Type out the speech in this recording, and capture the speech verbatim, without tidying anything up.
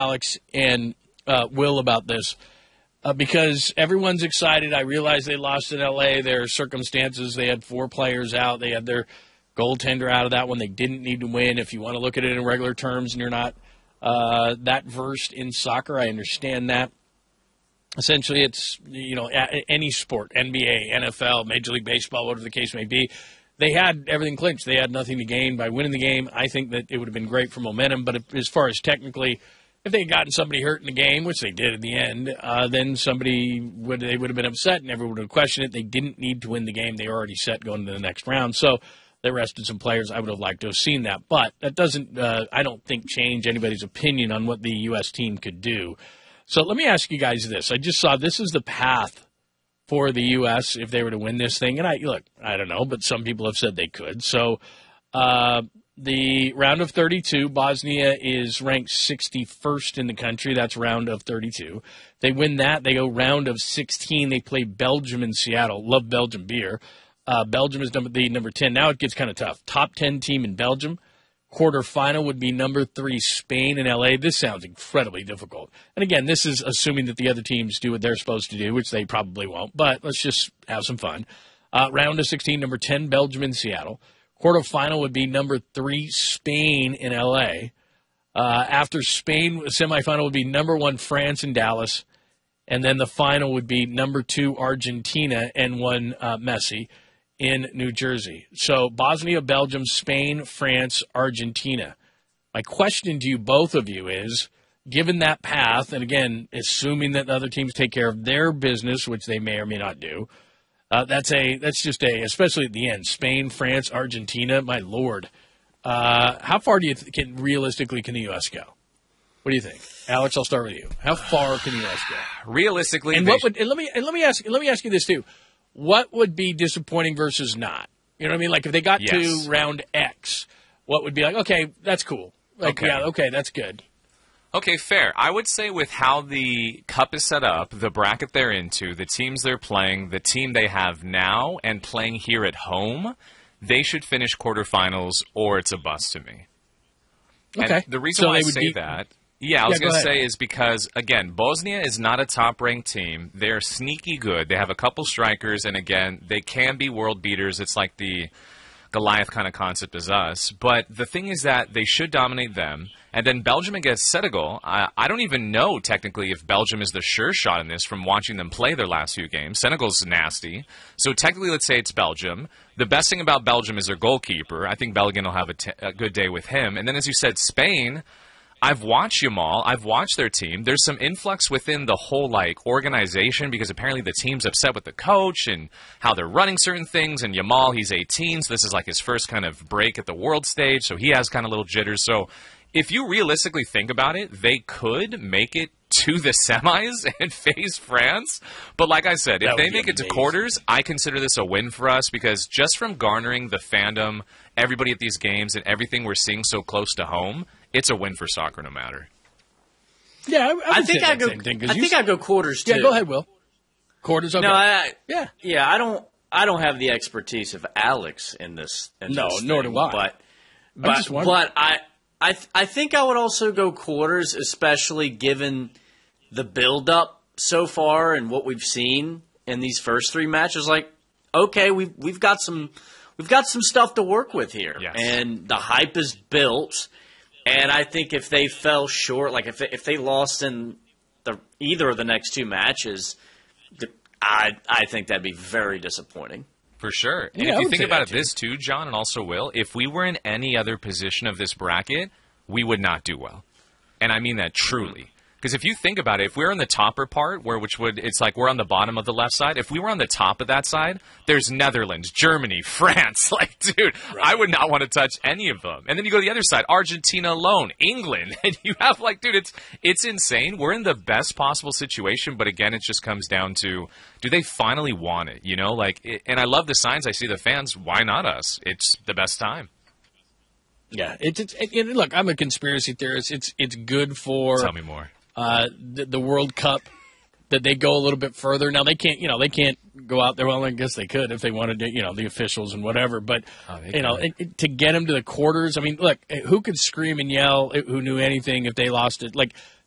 Alex and uh, Will about this uh, because everyone's excited. I realize they lost in L A. There are circumstances. They had four players out. They had their goaltender out of that one. They didn't need to win. If you want to look at it in regular terms and you're not uh, that versed in soccer, I understand that. Essentially, it's, you know, any sport, N B A, N F L, Major League Baseball, whatever the case may be. They had everything clinched. They had nothing to gain by winning the game. I think that it would have been great for momentum. But if, as far as technically, if they had gotten somebody hurt in the game, which they did in the end, uh, then somebody would they would have been upset and everyone would have questioned it. They didn't need to win the game. They were already set going to the next round. So they rested some players. I would have liked to have seen that. But that doesn't, uh, I don't think, change anybody's opinion on what the U S team could do. So let me ask you guys this. I just saw this is the path for the U S if they were to win this thing. And I look, I don't know, but some people have said they could. So uh, the round of thirty-two, Bosnia is ranked sixty-first in the country. That's round of thirty-two. They win that. They go round of sixteen. They play Belgium in Seattle. Love Belgium beer. Uh, Belgium is number, the number ten. Now it gets kind of tough. Top ten team in Belgium. Quarterfinal would be number three, Spain and L A. This sounds incredibly difficult. And again, this is assuming that the other teams do what they're supposed to do, which they probably won't. But let's just have some fun. Uh, round of sixteen, number ten, Belgium and Seattle. Quarterfinal would be number three, Spain and L A. Uh, after Spain, semifinal would be number one, France and Dallas. And then the final would be number two, Argentina and one, uh, Messi in New Jersey. So Bosnia, Belgium, Spain, France, Argentina. My question to you, both of you, is, given that path, and again, assuming that other teams take care of their business, which they may or may not do, uh, that's a that's just a, especially at the end, Spain, France, Argentina, my Lord. Uh, how far do you th- can realistically can the U S go? What do you think, Alex? I'll start with you. How far can the U S go? Realistically, and what would and let me and let me ask let me ask you this too. What would be disappointing versus not? You know what I mean? Like if they got yes. to round X, what would be like, okay, that's cool. Like, okay. yeah, okay, that's good. Okay, fair. I would say with how the cup is set up, the bracket they're into, the teams they're playing, the team they have now, and playing here at home, they should finish quarterfinals or it's a bust to me. Okay. And the reason so why I would say be- that, yeah, I was Yeah, going go to ahead. say is because, again, Bosnia is not a top-ranked team. They're sneaky good. They have a couple strikers, and again, they can be world beaters. It's like the Goliath kind of concept as us. But the thing is that they should dominate them. And then Belgium against Senegal, I, I don't even know technically if Belgium is the sure shot in this from watching them play their last few games. Senegal's nasty. So technically, let's say it's Belgium. The best thing about Belgium is their goalkeeper. I think Belgium will have a, t- a good day with him. And then as you said, Spain, I've watched Yamal. I've watched their team. There's some influx within the whole like organization because apparently the team's upset with the coach and how they're running certain things. And Yamal, he's eighteen, so this is like his first kind of break at the world stage. So he has kind of little jitters. So if you realistically think about it, they could make it to the semis and face France. But like I said, if That would they be make it to amazing. quarters, I consider this a win for us because just from garnering the fandom, everybody at these games, and everything we're seeing so close to home, it's a win for soccer no matter. Yeah, I, I, would I say think I that go. same thing, 'cause I you think s- I go quarters too. Yeah, go ahead, Will. Quarters, okay. No, I, yeah. yeah, I don't. I don't have the expertise of Alex in this. In No, this nor thing, do I. But, I'm but, just wondering. but I, I, th- I think I would also go quarters, especially given the build-up so far and what we've seen in these first three matches. Like, okay, we've we've got some we've got some stuff to work with here, Yes. and the hype is built. And I think if they fell short, like if they, if they lost in the either of the next two matches, the, I I think that'd be very disappointing. For sure. And Yeah, I if you would think say about that it this too, John, and also Will, if we were in any other position of this bracket, we would not do well. And I mean that truly. Because if you think about it, if we're on the topper part, where which would it's like we're on the bottom of the left side. If we were on the top of that side, there's Netherlands, Germany, France. Like, dude, I would not want to touch any of them. And then you go to the other side, Argentina alone, England, and you have like, dude, it's it's insane. We're in the best possible situation, but again, it just comes down to do they finally want it? You know, like, it, and I love the signs I see the fans. Why not us? It's the best time. Yeah, it's, it's it, it- look, I'm a conspiracy theorist. It's it's good for Tell me more. uh, the, the World Cup that they go a little bit further. Now they can't, you know, they can't go out there. Well, I guess they could if they wanted to, you know, the officials and whatever. But Oh, they you know, could. it, it- to get them to the quarters. I mean, look, who could scream and yell? Who knew anything if they lost it? Like